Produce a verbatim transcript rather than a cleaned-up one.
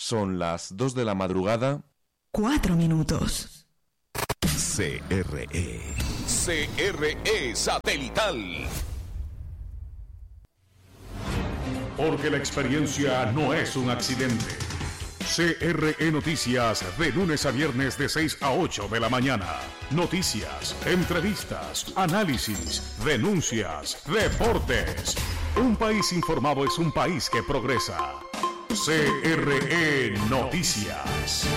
Son las dos de la madrugada. Cuatro minutos. C R E. C R E Satelital. Porque la experiencia no es un accidente. C R E Noticias, de lunes a viernes de seis a ocho de la mañana. Noticias, entrevistas, análisis, denuncias, deportes. Un país informado es un país que progresa. C R E Noticias.